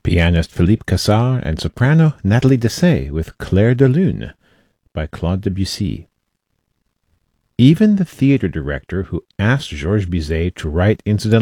pianist Philippe Cassard, and soprano Nathalie Dessay with Clair de Lune by Claude Debussy. Even the theater director who asked Georges Bizet to write incidental